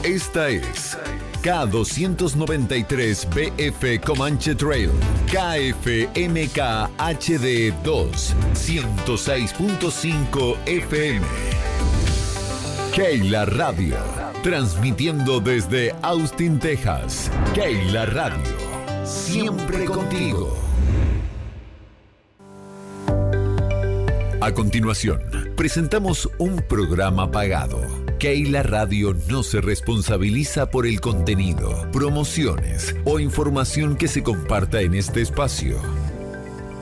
Esta es K293BF Comanche Trail, KFMK HD 2, 106.5 FM. Keila Radio, transmitiendo desde Austin, Texas. Keila Radio, siempre contigo. A continuación, presentamos un programa pagado. Keila Radio no se responsabiliza por el contenido, promociones o información que se comparta en este espacio.